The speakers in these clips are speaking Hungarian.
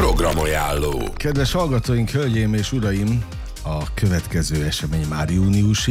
Programajánló. Kedves hallgatóink, hölgyeim és uraim, a következő esemény már június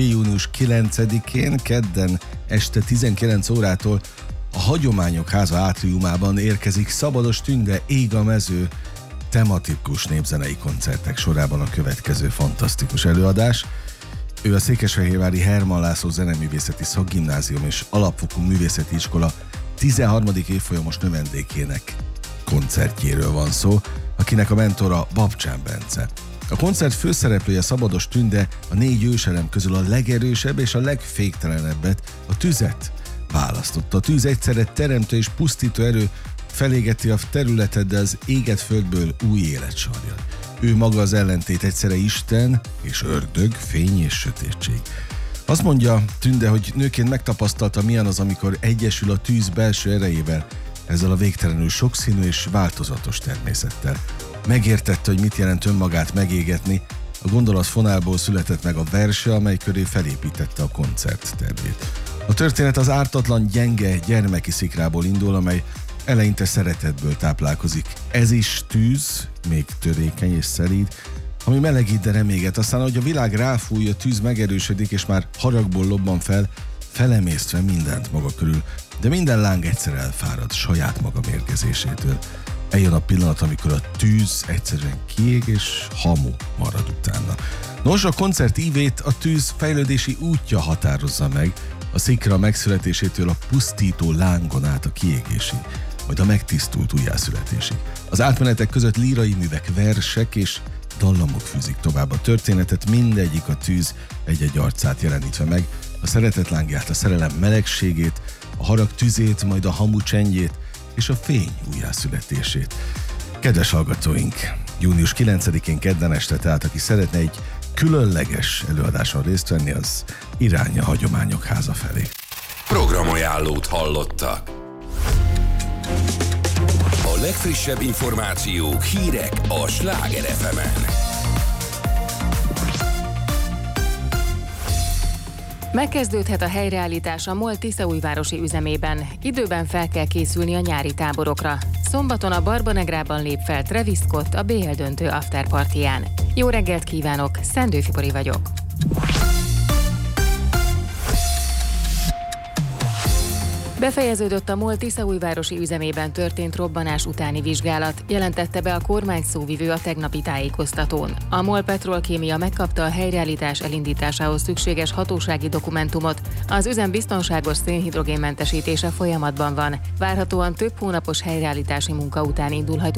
9-én, kedden este 19 órától a Hagyományok Háza átriumában érkezik Szabados Tünde, Ég a mező tematikus népzenei koncertek sorában a következő fantasztikus előadás. Ő a székesfehérvári Hermann László Zeneművészeti Szakgimnázium és Alapfokú Művészeti Iskola 13. évfolyamos növendékének koncertjéről van szó, akinek a mentora Babcsán Bence. A koncert főszereplője Szabados Tünde a 4 őselem közül a legerősebb és a legféktelenebbet, a tüzet választotta. A tűz egyszerre teremtő és pusztító erő, felégeti a területet, de az égett földből új élet sarjad. Ő maga az ellentét, egyszerre Isten és ördög, fény és sötétség. Azt mondja Tünde, hogy nőként megtapasztalta, milyen az, amikor egyesül a tűz belső erejével, ezzel a végtelenül sokszínű és változatos természettel. Megértette, hogy mit jelent önmagát megégetni, a gondolatfonálból született meg a verse, amely köré felépítette a koncert tervét. A történet az ártatlan, gyenge gyermeki szikrából indul, amely eleinte szeretetből táplálkozik. Ez is tűz, még törékeny és szelíd, ami melegít, de reméget. Aztán, ahogy a világ ráfúj, a tűz megerősödik, és már haragból lobban fel, felemésztve mindent maga körül. De minden láng egyszer elfárad saját maga mérgezésétől. Eljön a pillanat, amikor a tűz egyszerűen kiég, és hamu marad utána. Nos, a koncert ívét a tűz fejlődési útja határozza meg, a szikra megszületésétől a pusztító lángon át a kiégésig, majd a megtisztult újjászületésig. Az átmenetek között lírai művek, versek és dallamok fűzik tovább a történetet, mindegyik a tűz egy-egy arcát jelenítve meg, a szeretet lángját, a szerelem melegségét, a harag tüzét, majd a hamu csendjét és a fény újjászületését. Kedves hallgatóink, június 9-én kedden este, tehát aki szeretne egy különleges előadáson részt venni, az irány a Hagyományok Háza felé. Programajánlót hallottak. A legfrissebb információk, hírek a Sláger FM-en. Megkezdődhet a helyreállítás a MOL tiszaújvárosi üzemében. Időben fel kell készülni a nyári táborokra. Szombaton a Barbanegrában lép fel Travis Scott a BL döntő afterpartiján. Jó reggelt kívánok, Szendő Fibori vagyok. Befejeződött a MOL tiszaújvárosi üzemében történt robbanás utáni vizsgálat, jelentette be a kormány szóvivő a tegnapi tájékoztatón. A MOL Petrolkémia megkapta a helyreállítás elindításához szükséges hatósági dokumentumot. Az üzem biztonságos szénhidrogénmentesítése folyamatban van. Várhatóan több hónapos helyreállítási munka után indulhat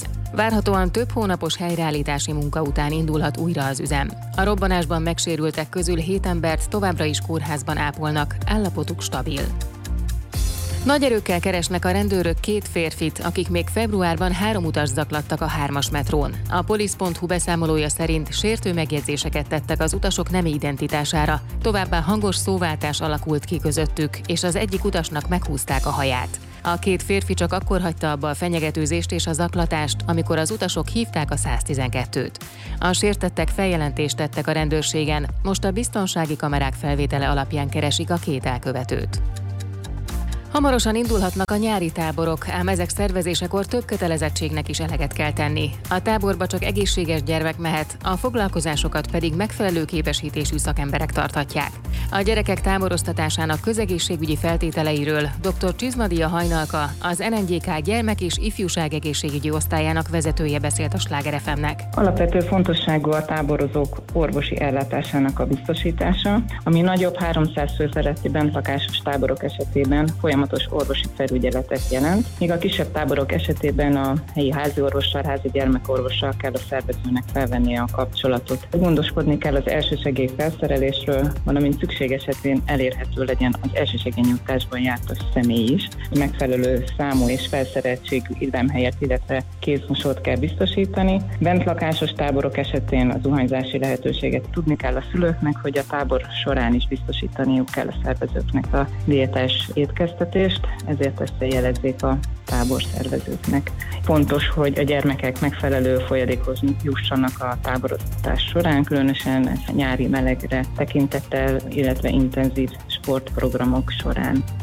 újra az üzem. A robbanásban megsérültek közül 7 embert továbbra is kórházban ápolnak, állapotuk stabil. Nagy erőkkel keresnek a rendőrök 2 férfit, akik még februárban 3 utast zaklattak a 3-as metrón. A polisz.hu beszámolója szerint sértő megjegyzéseket tettek az utasok nemi identitására, továbbá hangos szóváltás alakult ki közöttük, és az egyik utasnak meghúzták a haját. A 2 férfi csak akkor hagyta abba a fenyegetőzést és a zaklatást, amikor az utasok hívták a 112-t. A sértettek feljelentést tettek a rendőrségen, most a biztonsági kamerák felvétele alapján keresik a 2 elkövetőt. Hamarosan indulhatnak a nyári táborok, ám ezek szervezésekor több kötelezettségnek is eleget kell tenni. A táborba csak egészséges gyermek mehet, a foglalkozásokat pedig megfelelő képesítésű szakemberek tarthatják. A gyerekek táboroztatásának közegészségügyi feltételeiről dr. Csizmadia Hajnalka, az NNGK gyermek- és ifjúságegészségügyi osztályának vezetője beszélt a Sláger FM-nek. Alapvető fontosságú a táborozók orvosi ellátásának a biztosítása, ami nagyobb 300 fő feletti bentlakásos táborok esetében folyamatos orvosi felügyeletet jelent, míg a kisebb táborok esetében a helyi háziorvossal, házi gyermekorvossal kell a szervezőnek felvennie a kapcsolatot. Gondoskodni kell az elsősegély felszerelésről, valamint szükség esetén elérhető legyen az elsősegélynyújtásban jártas személy is. Megfelelő számú és felszereltségű illemhelyet, illetve kézmosót kell biztosítani. Bentlakásos táborok esetén a zuhanyzási lehetőséget tudni kell a szülőknek, hogy a tábor során is biztosítaniuk kell a szervezőknek a diétás étkeztetést, ezért ezt jelezzék a táborszervezőknek. Fontos, hogy a gyermekek megfelelő folyadékhoz jussanak a táboroztatás során, különösen a nyári melegre tekintettel, illetve intenzív sportprogramok során.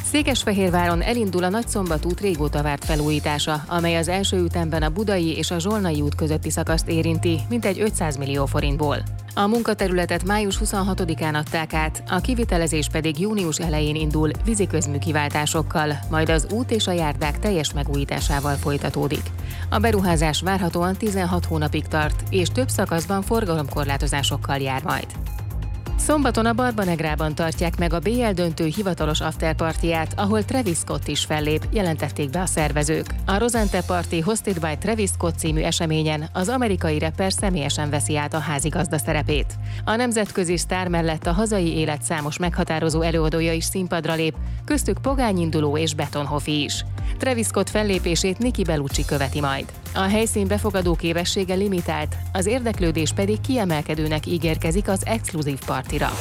Székesfehérváron elindul a Nagyszombatút régóta várt felújítása, amely az első ütemben a Budai és a Zsolnai út közötti szakaszt érinti, mintegy 500 millió forintból. A munkaterületet május 26-án adták át, a kivitelezés pedig június elején indul víziközmű kiváltásokkal, majd az út és a járdák teljes megújításával folytatódik. A beruházás várhatóan 16 hónapig tart, és több szakaszban forgalomkorlátozásokkal jár majd. Szombaton a Barbanegrában tartják meg a BL döntő hivatalos afterpartyját, ahol Travis Scott is fellép, jelentették be a szervezők. A Rosente Party Hosted by Travis Scott című eseményen az amerikai rapper személyesen veszi át a házigazda szerepét. A nemzetközi sztár mellett a hazai élet számos meghatározó előadója is színpadra lép, köztük Pogány Induló és Betonhoffi is. Travis Scott fellépését Nicki Bellucci követi majd. A helyszín befogadó képessége limitált, az érdeklődés pedig kiemelkedőnek ígérkezik az exkluzív partira.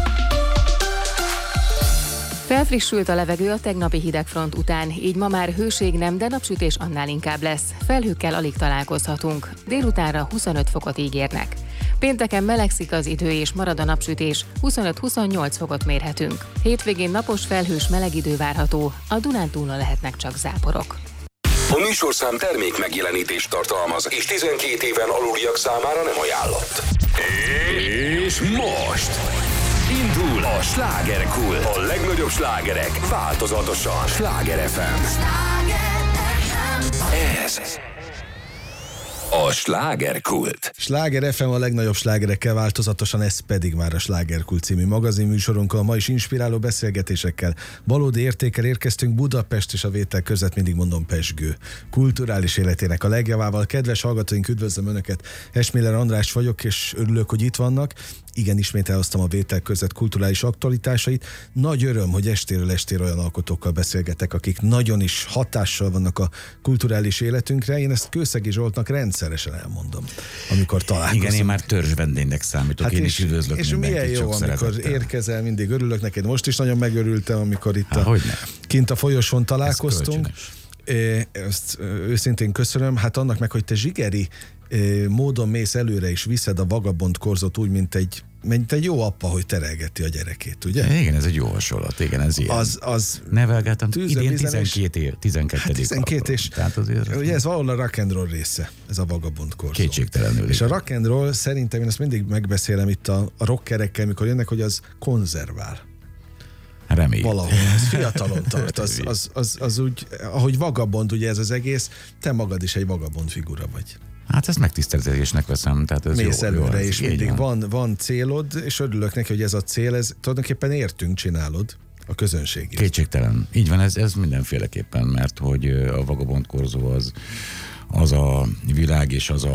Felfrissült a levegő a tegnapi hidegfront után, így ma már hőség nem, de napsütés annál inkább lesz. Felhőkkel alig találkozhatunk, délutánra 25 fokot ígérnek. Pénteken melegszik az idő és marad a napsütés, 25-28 fokot mérhetünk. Hétvégén napos felhős meleg idő várható, a Dunántúlon lehetnek csak záporok. A műsorszám termék megjelenítést tartalmaz, és 12 éven aluliak számára nem ajánlott. És most indul a Slágerkult. A legnagyobb slágerek változatosan. Sláger FM. Ez a Slágerkult. Sláger FM, a legnagyobb slágerekkel változatosan, ez pedig már a Slágerkult című magazinműsorunkkal. Ma is inspiráló beszélgetésekkel, valódi értékkel érkeztünk Budapest és a vétel között, mindig mondom, pezsgő kulturális életének a legjavával. Kedves hallgatóink, üdvözlöm Önöket, Esmiller András vagyok, és örülök, hogy itt vannak. Igen, ismét elhoztam a vétel között kulturális aktualitásait. Nagy öröm, hogy estéről estére olyan alkotókkal beszélgetek, akik nagyon is hatással vannak a kulturális életünkre. Én ezt Kőszegi Zsoltnak rendszeresen elmondom, amikor találkozunk. Igen, én már törzs vendégnek számítok, én is üdvözlök és mindenkit. És milyen jó, amikor érkezel, mindig örülök neked. Most is nagyon megörültem, amikor itt kint a folyosón találkoztunk. Ezt őszintén köszönöm. Hát annak meg, hogy te zsigeri módon mész előre és viszed a Vagabond korzót úgy, mint egy jó apa, hogy terelgeti a gyerekét, ugye? Igen, ez egy jó hasonlat, igen, ez ilyen. Az nevelgetem, idén 12. Hát 12 és ugye ez valahol a rock and roll része, ez a Vagabond korzó. Kétségtelenül. És a rock and roll szerintem, én ezt mindig megbeszélem itt a rockerekkel, mikor jönnek, hogy az konzervál. Reméljük. Valahol, ez fiatalon tart, az úgy, ahogy vagabond ugye ez az egész, te magad is egy vagabond figura vagy. Hát ezt megtiszteltetésnek veszem, tehát ez mész jó. előre, jó, és mindig van célod, és örülök neki, hogy ez a cél, ez tulajdonképpen értünk csinálod a közönségért. Kétségtelen. Így van, ez mindenféleképpen, mert hogy a Vagabond korzó az a világ, és az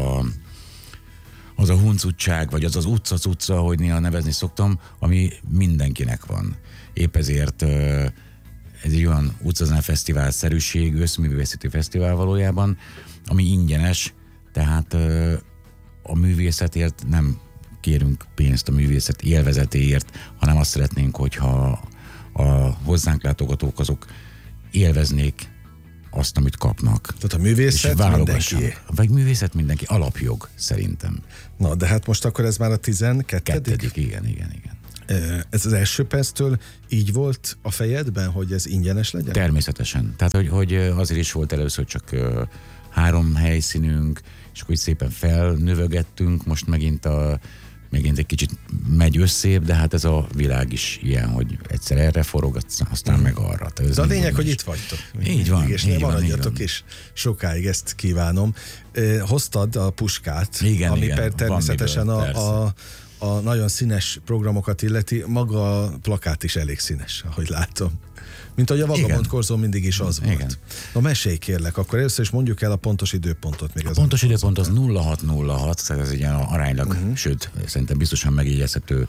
a huncutság, vagy az az utca, ahogy néha nevezni szoktam, ami mindenkinek van. Épp ezért ez egy olyan utcazene-fesztivál-szerűség, összművészeti fesztivál valójában, ami ingyenes, tehát a művészetért nem kérünk pénzt a művészet élvezetéért, hanem azt szeretnénk, hogyha a hozzánk látogatók azok élveznék azt, amit kapnak. Tehát a művészet mindenki. Vagy művészet mindenki, alapjog szerintem. Na, de hát most akkor ez már a 12. Igen. Ez az első perctől így volt a fejedben, hogy ez ingyenes legyen? Természetesen. Tehát, hogy azért is volt először csak 3 helyszínünk, és akkor így szépen felnövögettünk, most megint egy kicsit megy összébb, de hát ez a világ is ilyen, hogy egyszer erre forog, aztán meg arra. De a lényeg, hogy itt vagytok. Így van. És ne maradjatok is sokáig, ezt kívánom. Hoztad a puskát, ami természetesen a nagyon színes programokat illeti, maga a plakát is elég színes, ahogy látom. Mint ahogy a Vagabond korzó mindig is az volt. Igen. Na mesélj kérlek, akkor először is mondjuk el a pontos időpontot. Még a pontos időpont az 0606, tehát ez egy ilyen aránylag, sőt, szerintem biztosan megjegyezhető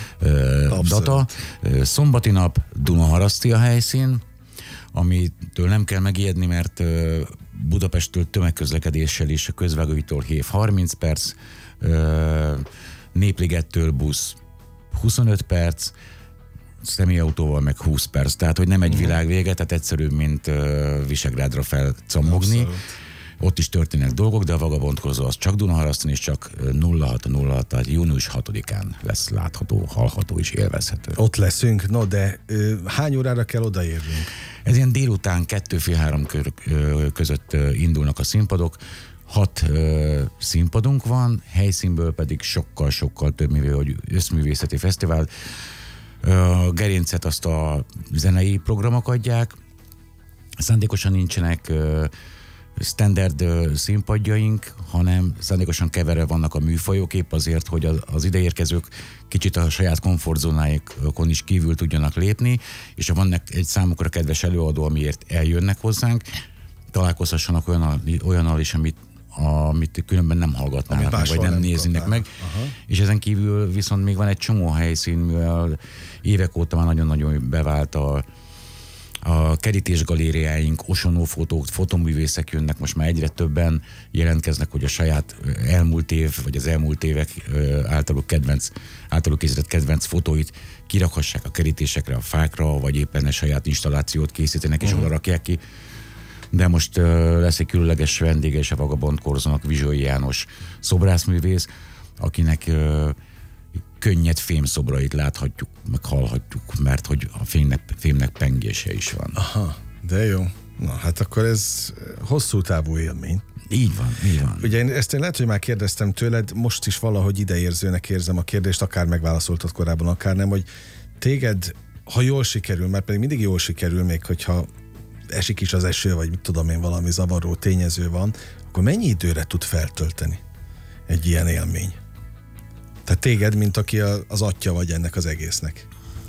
data. Szombati nap, Dunaharaszti a helyszín, amitől nem kell megijedni, mert Budapesttől tömegközlekedéssel is, a Közvágóitól Hév 30 perc, Népligettől busz 25 perc, személyautóval meg 20 perc, tehát hogy nem egy világvége, tehát egyszerűbb, mint Visegrádra felcammogni. ott is történnek dolgok, de a Vagabondkorzó az csak Dunaharaszton, és csak 06, tehát június 6-án lesz látható, hallható és élvezhető. Ott leszünk, no de hány órára kell odaérnünk? Ez ilyen délután 2-3 között indulnak a színpadok. 6 színpadunk van, helyszínből pedig sokkal több, mivel hogy összművészeti fesztivál. A gerincet azt a zenei programok adják, szándékosan nincsenek standard színpadjaink, hanem szándékosan keverve vannak a műfajok, épp azért, hogy az ideérkezők kicsit a saját komfortzónáikon is kívül tudjanak lépni, és ha vannak egy számukra kedves előadó, amiért eljönnek hozzánk, találkozhassanak olyannal is, amit különben nem hallgatnának meg, vagy nem néznének meg. Aha. És ezen kívül viszont még van egy csomó helyszín, mivel évek óta már nagyon-nagyon bevált a kerítésgalériáink, osonófotók, fotoművészek jönnek, most már egyre többen jelentkeznek, hogy a saját elmúlt év, vagy az elmúlt évek általuk készített kedvenc fotóit kirakhassák a kerítésekre, a fákra, vagy éppen egy saját installációt készítenek, és oda rakják ki. De most lesz egy különleges vendége is a Vagabondkorzónak, Vizsói János szobrászművész, akinek könnyed fémszobrait láthatjuk, meg hallhatjuk, mert hogy a fémnek pengése is van. Aha, de jó. Na, hát akkor ez hosszú távú élmény. Így van. Ugye ezt én lehet, hogy már kérdeztem tőled, most is valahogy ideérzőnek érzem a kérdést, akár megválaszoltad korábban, akár nem, hogy téged, ha jól sikerül, mert pedig mindig jól sikerül, még hogyha esik is az eső, vagy mit tudom én, valami zavaró tényező van, akkor mennyi időre tud feltölteni egy ilyen élmény? Tehát téged, mint aki az atya vagy ennek az egésznek.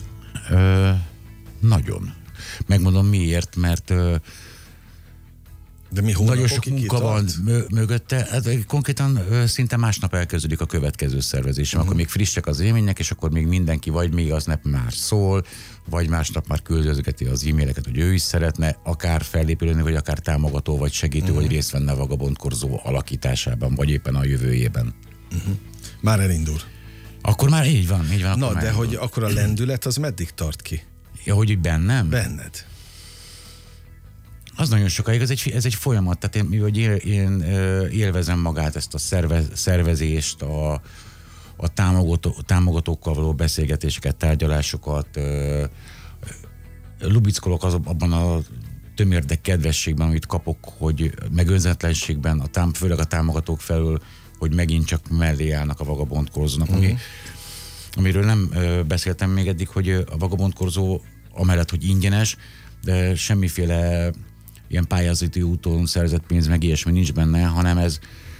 Nagyon. Megmondom miért, mert de mi nagyon sok munka van mögötte. Hát konkrétan szinte másnap elkezdődik a következő szervezésem. Akkor még frissek az élmények, és akkor még mindenki vagy még aznap már szól, vagy másnap már küldözgeti az e-maileket, hogy ő is szeretne akár fellépülni, vagy akár támogató, vagy segítő, vagy részt venne a Vagabondkorzó alakításában, vagy éppen a jövőjében. Már elindul. Akkor már így van. Na, de hogy akkor a lendület az meddig tart ki? Ja, hogy bennem? Benned. Az nagyon sokáig, ez egy folyamat, tehát én élvezem magát, ezt a szervezést, a támogatókkal való beszélgetéseket, tárgyalásokat, lubickolok abban a tömérdek kedvességben, amit kapok, hogy megönzetlenségben, főleg a támogatók felől, hogy megint csak mellé állnak a Vagabondkorzónak, amiről nem beszéltem még eddig, hogy a Vagabondkorzó amellett, hogy ingyenes, de semmiféle ilyen pályázati úton szerzett pénz, meg ilyesmi nincs benne, hanem ez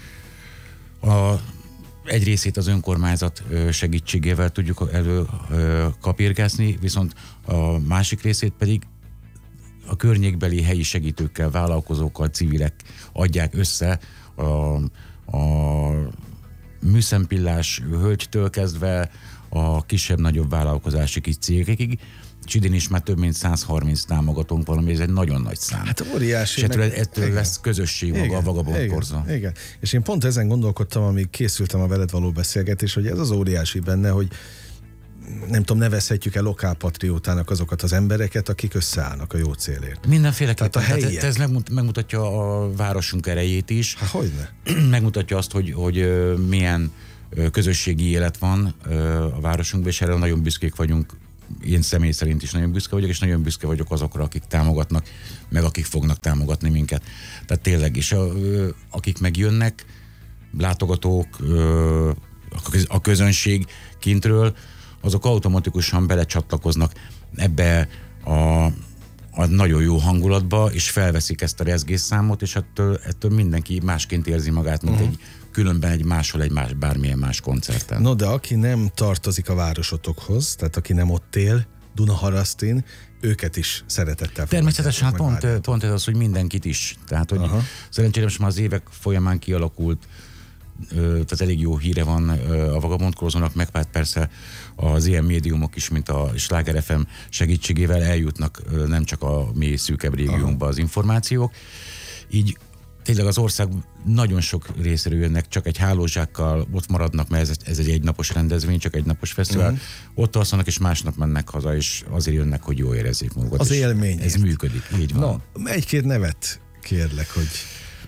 egy részét az önkormányzat segítségével tudjuk kapirgászni, viszont a másik részét pedig a környékbeli helyi segítőkkel, vállalkozókkal, civilek adják össze a műszempillás hölgytől kezdve a kisebb-nagyobb vállalkozási kis cégekig, és idén is már több mint 130 támogatónk valami, ez egy nagyon nagy szám. Hát óriási. És ettől lesz közösség maga a Vagabondkorzó. Igen. És én pont ezen gondolkodtam, amíg készültem a veled való beszélgetés, hogy ez az óriási benne, hogy nem tudom, nevezhetjük el lokálpatriótának azokat az embereket, akik összeállnak a jó célért. Mindenféleképpen. Tehát ez megmutatja a városunk erejét is. Hát hogyne? Megmutatja azt, hogy milyen közösségi élet van a városunkban, és erre nagyon büszkék vagyunk. Én személy szerint is nagyon büszke vagyok, és nagyon büszke vagyok azokra, akik támogatnak, meg akik fognak támogatni minket. Tehát tényleg is, akik megjönnek, látogatók, a közönség kintről, azok automatikusan belecsatlakoznak ebbe a nagyon jó hangulatba, és felveszik ezt a rezgésszámot, és ettől mindenki másként érzi magát, mint különben bármilyen más koncerten. No, de aki nem tartozik a városotokhoz, tehát aki nem ott él, Dunaharasztin, őket is szeretettel természetesen, hát pont ez az, hogy mindenkit is. Tehát, hogy szerencsére most már az évek folyamán kialakult, tehát elég jó híre van a Vagabondkorzónak, meg persze az ilyen médiumok is, mint a Sláger FM segítségével eljutnak nem csak a mi szűkebb régiónkba az információk. Így tényleg az ország nagyon sok részéről jönnek, csak egy hálózsákkal ott maradnak, mert ez egy egynapos rendezvény, csak egy napos fesztivál. Ott alszanak, és másnap mennek haza, és azért jönnek, hogy jól érezzék magukat. Az élmény. Ez működik, így van. No, egy-két nevet kérlek, hogy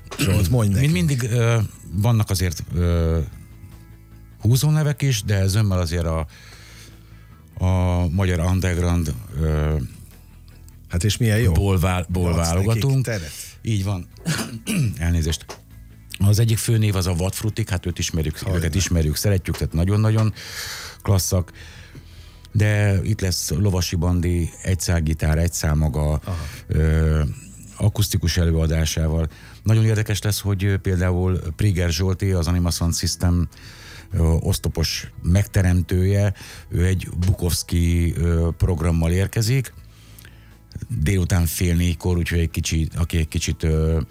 Zsolt, mondj nekünk. Mindig vannak azért húzónevek is, de zömmel azért a magyar underground hát és milyen jó. Ból válogatunk. Így van. Elnézést. Az egyik főnév az a Vadfrutik, hát őket ismerjük, szeretjük, tehát nagyon-nagyon klasszak. De itt lesz Lovasi Bandi, egy szálgitár, egy számmaga, akusztikus előadásával. Nagyon érdekes lesz, hogy például Priger Zsolti, az Anima Sound System osztopos megteremtője, ő egy Bukowski programmal érkezik, délután 3:30, úgyhogy aki egy kicsit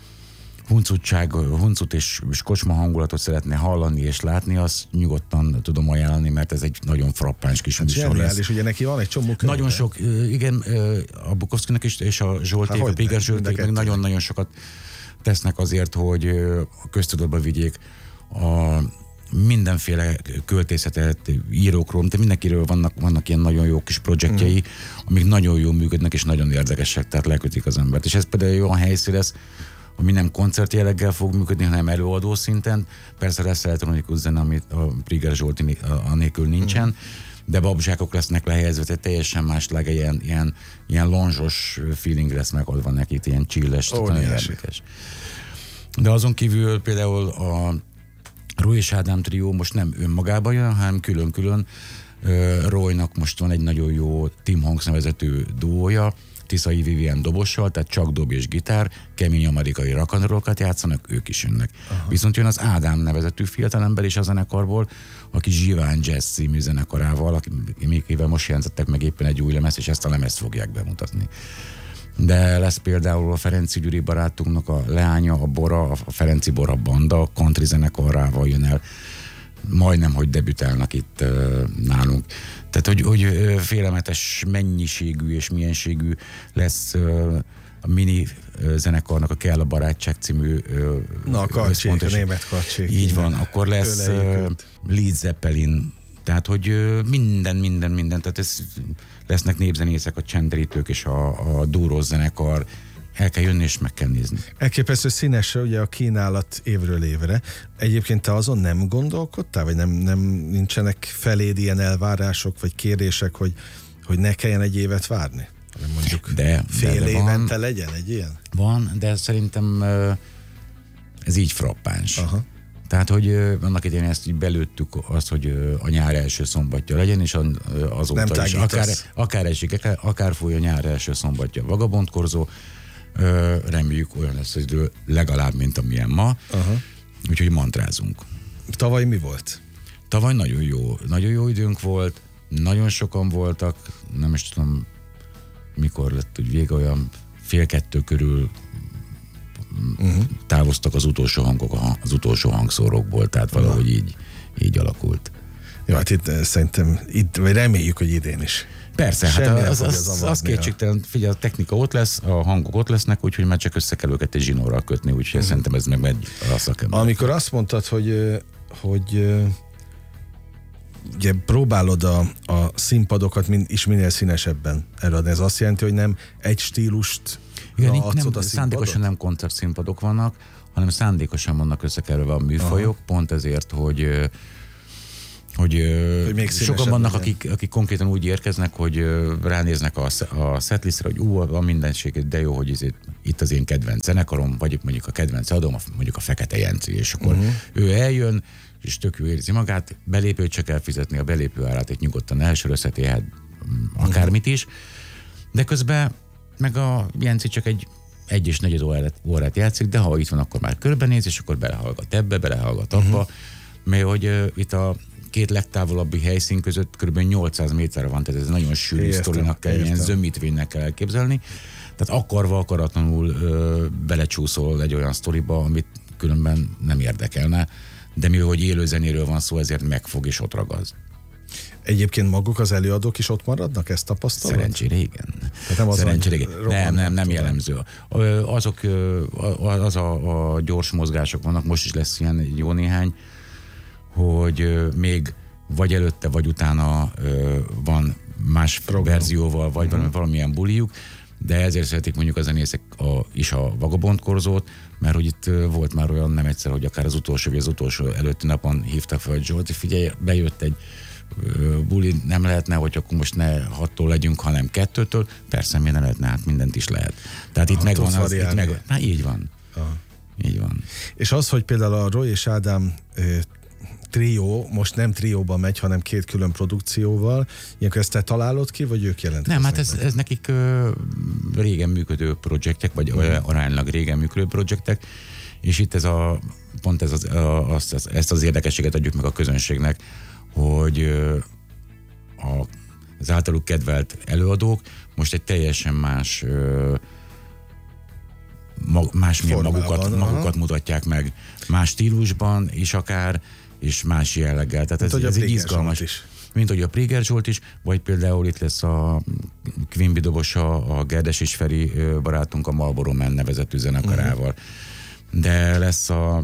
huncut és kocsma hangulatot szeretne hallani és látni, azt nyugodtan tudom ajánlani, mert ez egy nagyon frappáns kis műsor lesz. És ugye neki van egy csomó könyve. Nagyon sok, igen, a Bukowskinak is, és a Zsolték, a Priger Zsolték meg nagyon-nagyon sokat tesznek azért, hogy a köztudatba vigyék a mindenféle költészetet, írókról, de mindenkiről vannak ilyen nagyon jó kis projektjei, amik nagyon jól működnek, és nagyon érdekesek, tehát lekötik az embert. És ez például egy olyan helyszín lesz, ami nem koncertjelleggel fog működni, hanem előadó szinten. Persze lesz elektronikus zene, amit a Priger Zsolti anélkül nincsen, de babzsákok lesznek lehelyezve, tehát teljesen más ilyen lonzsos feeling lesz megoldva neki, ilyen chilles, nagyon érdekes. De azon kívül például a Roy és Ádám trió most nem önmagában jön, hanem külön-külön. Roynak most van egy nagyon jó Tim Honks nevezetű duója, Tiszai Vivien dobossal, tehát csak dob és gitár, kemény amerikai rock and roll-kat játszanak, ők is jönnek. Aha. Viszont jön az Ádám nevezetű fiatalember is a zenekarból, aki Zsiván Jazz című zenekarával, akivel most jelentettek meg éppen egy új lemezt, és ezt a lemezt fogják bemutatni. De lesz például a Ferenci Gyuri barátunknak a leánya, a Bora, a Ferenci Bora banda, country zenekarával jön el. Majdnem, hogy debütálnak itt nálunk. Tehát, hogy félelmetes mennyiségű és mienségű lesz a mini zenekarnak a Kell a barátság című a Karcsék, a német Karcsék. Így van, akkor lesz Led Zeppelin, tehát, hogy minden, tehát lesznek népzenészek, a csenderítők és a dúrós zenekar. El kell jönni és meg kell nézni. Elképesztő színes ugye a kínálat évről évre. Egyébként te azon nem gondolkodtál, vagy nem nincsenek feléd ilyen elvárások, vagy kérések, hogy ne kelljen egy évet várni? Hanem mondjuk fél évente van, legyen egy ilyen? Van, de szerintem ez így frappáns. Aha. Tehát, hogy annak idején ezt így belőttük azt, hogy a nyár első szombatja legyen, és azóta is akár esik, akár fúj a nyár első szombatja Vagabond Korzó, reméljük olyan lesz az idő legalább, mint amilyen ma. Aha. Úgyhogy mantrázunk. Tavaly mi volt? Tavaly nagyon jó időnk volt, nagyon sokan voltak, nem is tudom mikor lett, hogy vége, olyan 1:30 körül távoztak az utolsó hangok az utolsó hangszórókból, tehát valahogy így alakult. Jó, hát itt szerintem, vagy reméljük, hogy idén is. Persze, hát az kétségtelen, figyelj, a technika ott lesz, a hangok ott lesznek, úgyhogy már csak össze kell őket egy zsinórral kötni, úgyhogy szerintem ez meg megy a szakember. Amikor azt mondtad, hogy ugye próbálod a színpadokat is minél színesebben előadni, ez azt jelenti, hogy nem egy stílust szándékosan nem koncertszínpadok vannak, hanem szándékosan vannak összekerülve a műfajok, pont ezért, hogy sokan vannak, akik konkrétan úgy érkeznek, hogy ránéznek a setlistre, hogy van mindenség, de jó, hogy itt az én kedvenc zenekarom, vagy mondjuk a kedvenc adom, mondjuk a Fekete Jenci, és akkor ő eljön, és tök jó érzi magát, belépőt se kell fizetni, a belépő árát egy nyugodtan elsörözheti, akármit is, de közben meg a Jenci csak egy 1,4 órát játszik, de ha itt van, akkor már körbenéz, és akkor belehallgat ebbe, belehallgat abba, mert hogy itt a két legtávolabbi helyszín között kb. 800 méterre van, tehát ez nagyon sűrű sztorinak kell, ilyen zömítvénynek kell elképzelni. Tehát akarva, akaratlanul belecsúszol egy olyan sztoriba, amit különben nem érdekelne, de mivel hogy élő zenéről van szó, ezért megfog és ott ragaz. Egyébként maguk az előadók is ott maradnak, ezt tapasztalod? Szerencsére igen. Nem jellemző. Az a gyors mozgások vannak, most is lesz ilyen jó néhány, hogy még vagy előtte, vagy utána van más verzióval, vagy valamilyen bulijuk, de ezért szeretik mondjuk a zenészek is a Vagabond Korzót, mert hogy itt volt már olyan nem egyszer, hogy akár az utolsó előtti napon hívtak fel, hogy Zsolti, figyelj, bejött egy buli, nem lehetne, hogy akkor most ne 6-tól legyünk, hanem 2-től. Persze, miért nem lehetne, hát mindent is lehet. Tehát itt megvan az, hát így van. Így van. És az, hogy például a Roy és Ádám trió, most nem trióban megy, hanem 2 külön produkcióval, ilyenkor ezt te találod ki, vagy ők jelentkeznek? Nem, hát ez nekik régen működő projektek, vagy aránylag régen működő projektek, és itt ezt az érdekességet adjuk meg a közönségnek, hogy az általuk kedvelt előadók most egy teljesen másmilyen magukat mutatják meg, más stílusban is akár, és más jelleggel. Tehát ez egy izgalmas. Mint hogy a Préger Zsolt is, vagy például itt lesz a Quimby dobosa, a Gerdes és Feri barátunk a Marlboro Man nevezetű zenekarával. De lesz a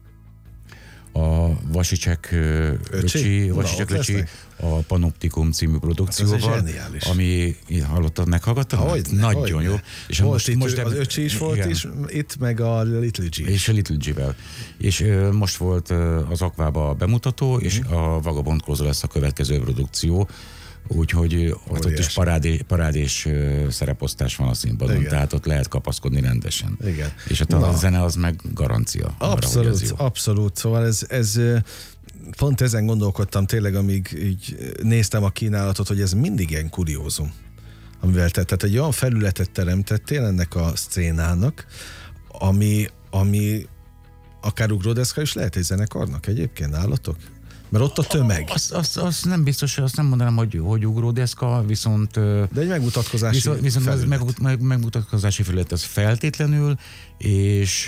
Vasicsek öcsi, a Panoptikum című produkcióval, ami, hallottad, meghallgattad? Nagyon jó. És most az öcsi is volt is, itt meg a Little G. És a Little G-vel. És most volt az Aquába a bemutató, és a Vagabond Korzó lesz a következő produkció, úgyhogy ott is parádés szereposztás van a színpadon, tehát ott lehet kapaszkodni rendesen. Igen. És a zene az meg garancia. Abszolút. Szóval ez pont ezen gondolkodtam tényleg, amíg így néztem a kínálatot, hogy ez mindig ilyen kuriózum, amivel tehát egy olyan felületet teremtettél ennek a szcénának, ami akár ugródeszka is lehet egy zenekarnak egyébként nálatok? Mert ott a tömeg. Azt nem biztos, azt nem mondanám, hogy ugródeszka, viszont... De egy megmutatkozási felület. Megmutatkozási felület az feltétlenül, és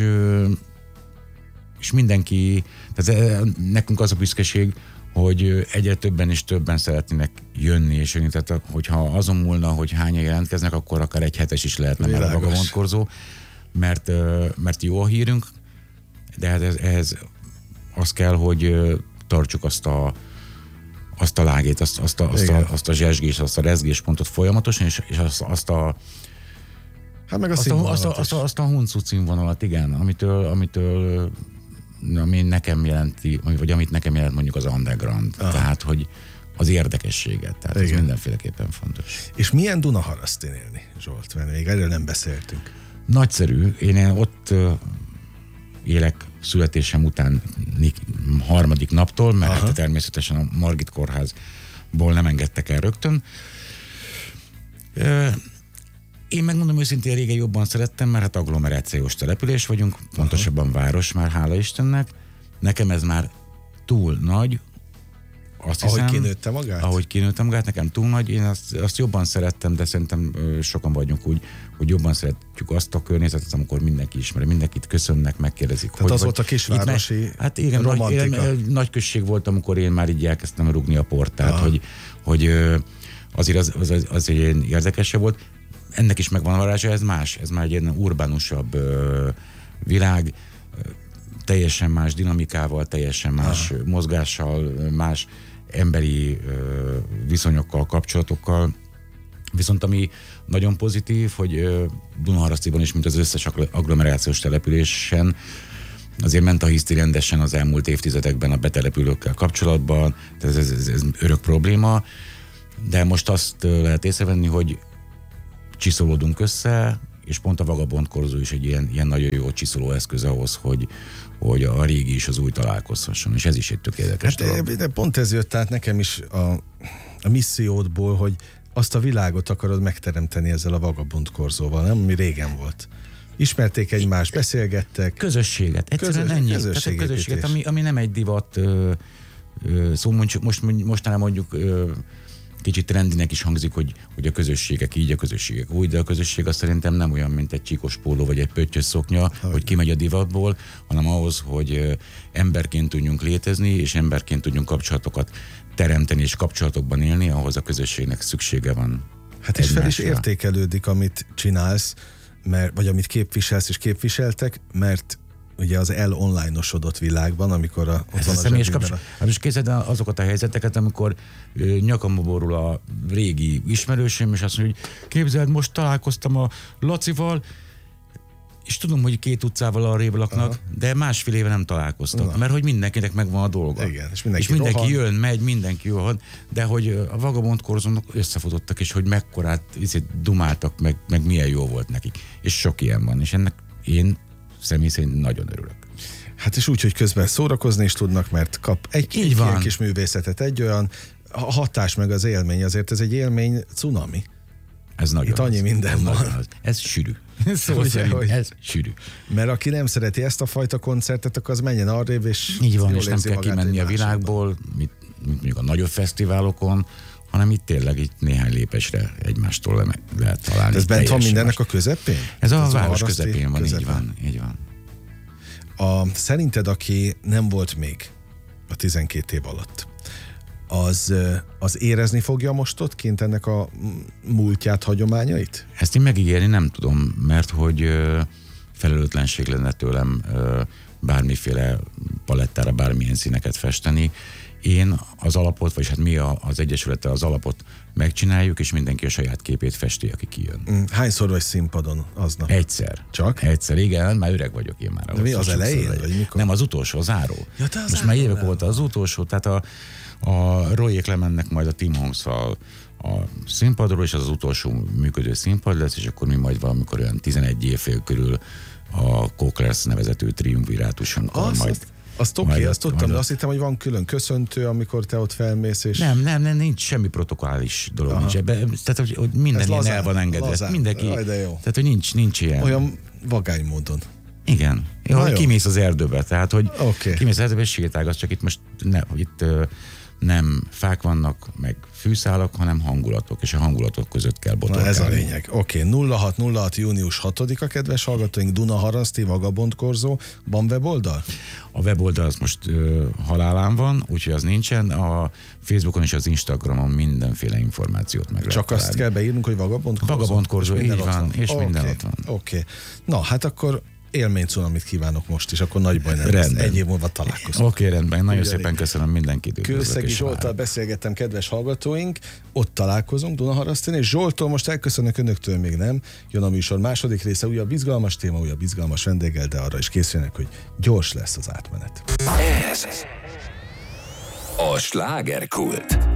mindenki, tehát nekünk az a büszkeség, hogy egyre többen és többen szeretnének jönni, és jönni. Tehát hogyha azon múlna, hogy hányan jelentkeznek, akkor akár egy hetes is lehetne már a Vagabond Korzó, mert jó a hírünk, de ehhez az kell, hogy tartsuk azt a lágét, azt a zsesgést, azt a rezgéspontot folyamatosan, és azt a hát meg azt a huncut színvonalat, igen, ami nekem jelenti, vagy amit nekem jelent mondjuk az underground. Tehát, hogy az érdekességet. Tehát ez mindenféleképpen fontos. És milyen Dunaharasztin élni, Zsolt? Mert még erről nem beszéltünk. Nagyszerű. Én ott élek születésem után 3. naptól, mert hát természetesen a Margit kórházból nem engedtek el rögtön. Én megmondom őszintén, régen jobban szerettem, mert hát agglomerációs település vagyunk, pontosabban város már, hála Istennek. Nekem ez már túl nagy, azt hiszem. Ahogy kinőtte magát, nekem túl nagy. Én azt jobban szerettem, de szerintem sokan vagyunk úgy, hogy jobban szeretjük azt a környezetet, amikor mindenki ismeri, mindenkit köszönnek, megkérdezik. Tehát az volt a kisvárosi hát igen, romantika. Nagy község volt, amikor én már így elkezdtem rúgni a portát, hogy azért az érdekesebb volt. Ennek is megvan a varázsa, ez más, ez már egy ilyen urbánusabb világ, teljesen más dinamikával, teljesen más mozgással, más emberi viszonyokkal, kapcsolatokkal. Viszont ami nagyon pozitív, hogy Dunaharasztiban is, mint az összes agglomerációs településen, azért ment a hiszti rendesen az elmúlt évtizedekben a betelepülőkkel kapcsolatban, tehát ez örök probléma, de most azt lehet észrevenni, hogy csiszolódunk össze, és pont a Vagabond Korzó is egy ilyen nagyon jó csiszoló eszköz ahhoz, hogy a régi és az új találkozhasson, és ez is egy tök érdekes dolog. De pont ez jött át nekem is a missziódból, hogy azt a világot akarod megteremteni ezzel a Vagabond Korzóval, nem? Ami régen volt. Ismerték egymást, beszélgettek. Közösséget, egyszerűen ennyi. Közösséget, ami nem egy divat, szóval mostanában mondjuk kicsit trendinek is hangzik, hogy a közösségek így, a közösségek úgy, de a közösség azt szerintem nem olyan, mint egy csíkos póló vagy egy pöttyös szoknya, hogy kimegy a divatból, hanem ahhoz, hogy emberként tudjunk létezni, és emberként tudjunk kapcsolatokat teremteni és kapcsolatokban élni, ahhoz a közösségnek szüksége van. Hát és fel is értékelődik, amit csinálsz, vagy amit képviselsz és képviseltek, mert ugye az online-osodott világban, amikor ott van a személyes zsebünkben Most képzeld azokat a helyzeteket, amikor nyakamba borul a régi ismerősöm, és azt mondja, hogy képzeld, most találkoztam a Lacival, és tudom, hogy 2 utcával arrébb laknak, de másfél éve nem találkoztak, mert hogy mindenkinek megvan a dolga. Igen, és mindenki jön, megy, mindenki rohan, de hogy a Vagabond Korzónak összefutottak, és hogy mekkorát dumáltak, meg milyen jó volt nekik. És sok ilyen van, és ennek én személy szerint nagyon örülök. Hát és úgy, hogy közben szórakozni is tudnak, mert kap egy ilyen kis művészetet, egy olyan hatás meg az élmény, azért ez egy élmény cunami. Ez nagyon itt annyi minden van. Ez sűrű. Ez sűrű. Mert aki nem szereti ezt a fajta koncertet, akkor az menjen arrébb, és így van, és nem kell kimenni a világból, mint mondjuk a nagyobb fesztiválokon, hanem itt tényleg itt néhány lépésre egymástól lehet találni. Ez bent van mindennek a közepén? Ez a város közepén van, így van. Szerinted, aki nem volt még a 12 év alatt, az érezni fogja most ott kint ennek a múltját, hagyományait? Ezt én megígérni nem tudom, mert hogy felelőtlenség lenne tőlem bármiféle palettára bármilyen színeket festeni. Én az alapot, vagyis hát mi az Egyesülettel az alapot megcsináljuk, és mindenki a saját képét festi, aki kijön. Hányszor vagy színpadon aznap? Egyszer. Csak? Egyszer, igen, már öreg vagyok én már. De mi az elején? Vagy mikor? Nem, az utolsó, a záró. Ja, most már évek óta az utolsó, tehát a Royék lemennek majd a Tim Hongs-val a színpadról, és az utolsó működő színpad lesz, és akkor mi majd valamikor olyan 11 évfél körül a Coklers nevezetű triumvirátusunkkal majd... Azt oké, azt tudtam, de azt hittem, hogy van külön köszöntő, amikor te ott felmész, és... Nem, nincs semmi protokollális dolog. Nincs ebbe, tehát, hogy minden ilyen el van engedve. Mindenki, tehát, hogy nincs ilyen... Olyan vagány módon. Igen. Jó, kimész az erdőbe, tehát, hogy kimész az erdőbe, és sétálgatsz, csak itt most itt nem fák vannak, meg fűszálak, hanem hangulatok, és a hangulatok között kell botorkálni. Ez a lényeg. Oké, 0606 június 6-a, kedves hallgatóink, Dunaharaszti, Vagabond Korzó. Van weboldal? A weboldal az most halálán van, úgyhogy az nincsen. A Facebookon és az Instagramon mindenféle információt meg lehet Csak azt találni. kell beírnunk, hogy Vagabond Korzó? Vagabond Korzó, így van, és minden ott van. Oké. Na, hát akkor élménycunamit kívánok most, és akkor nagy baj nem lesz. Egy év múlva találkozunk. Oké, rendben. Nagyon szépen köszönöm mindenkit. Kőszegi Zsolttal beszélgettem, kedves hallgatóink. Ott találkozunk Dunaharasztin, és Zsolttól most elköszönök, önöktől még nem. Jön a műsor második része, újabb izgalmas téma, újabb izgalmas vendéggel, de arra is készüljenek, hogy gyors lesz az átmenet. Ez a slágerkult.